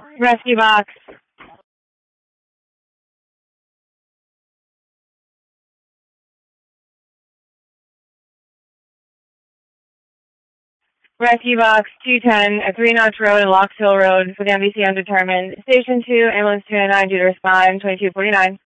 Rescue box. Rescue box 210 at 3 Notch Road and Locks Hill Road for the MVC undetermined. Station 2, ambulance 209 due to respond 2249.